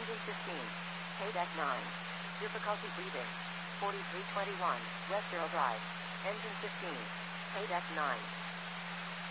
Engine 15. Payback 9. Difficulty breathing. 4321, West Earl Drive. Engine 15. Payback 9.